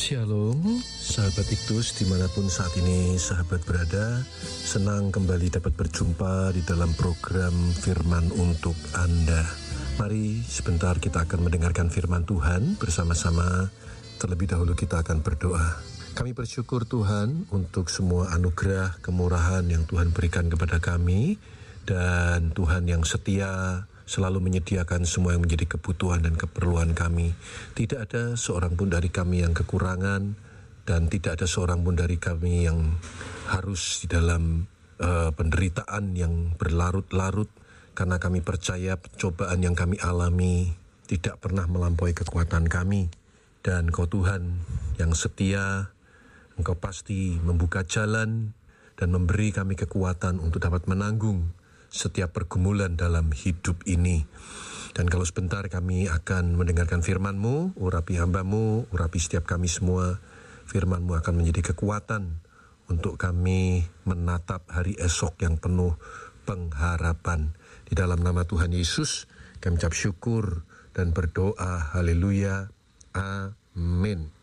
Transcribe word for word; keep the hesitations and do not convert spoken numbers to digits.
Shalom, sahabat Iktus dimanapun saat ini sahabat berada. Senang kembali dapat berjumpa di dalam program Firman untuk Anda. Mari sebentar kita akan mendengarkan firman Tuhan bersama-sama. Terlebih dahulu kita akan berdoa. Kami bersyukur Tuhan untuk semua anugerah kemurahan yang Tuhan berikan kepada kami. Dan Tuhan yang setia selalu menyediakan semua yang menjadi kebutuhan dan keperluan kami. Tidak ada seorang pun dari kami yang kekurangan, dan tidak ada seorang pun dari kami yang harus di dalam uh, penderitaan yang berlarut-larut, karena kami percaya pencobaan yang kami alami tidak pernah melampaui kekuatan kami. Dan Kau Tuhan yang setia, Engkau pasti membuka jalan dan memberi kami kekuatan untuk dapat menanggung setiap pergumulan dalam hidup ini. Dan kalau sebentar kami akan mendengarkan firman-Mu, urapi hamba-Mu, urapi setiap kami semua. Firman-Mu akan menjadi kekuatan untuk kami menatap hari esok yang penuh pengharapan. Di dalam nama Tuhan Yesus kami ucap syukur dan berdoa. Haleluya. Amin.